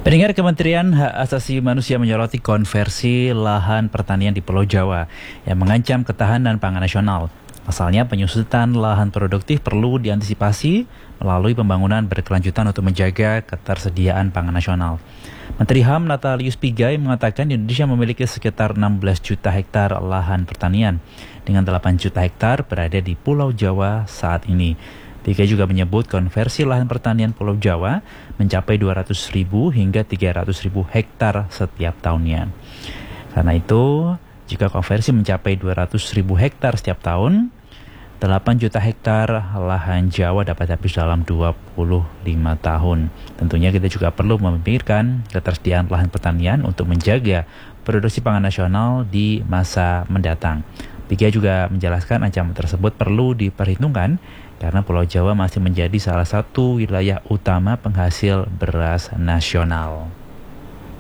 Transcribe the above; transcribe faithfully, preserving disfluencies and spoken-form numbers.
Pendengar, Kementerian Hak Asasi Manusia menyoroti konversi lahan pertanian di Pulau Jawa yang mengancam ketahanan pangan nasional. Pasalnya, penyusutan lahan produktif perlu diantisipasi melalui pembangunan berkelanjutan untuk menjaga ketersediaan pangan nasional. Menteri H A M Natalius Pigai mengatakan Indonesia memiliki sekitar enam belas juta hektar lahan pertanian, dengan delapan juta hektar berada di Pulau Jawa saat ini. Pigai juga menyebut konversi lahan pertanian Pulau Jawa mencapai dua ratus ribu hingga tiga ratus ribu hektar setiap tahunnya. Karena itu, jika konversi mencapai dua ratus ribu hektar setiap tahun, delapan juta hektar lahan Jawa dapat habis dalam dua puluh lima tahun. Tentunya kita juga perlu memikirkan ketersediaan lahan pertanian untuk menjaga produksi pangan nasional di masa mendatang. Pigai juga menjelaskan ancaman tersebut perlu diperhitungkan karena Pulau Jawa masih menjadi salah satu wilayah utama penghasil beras nasional.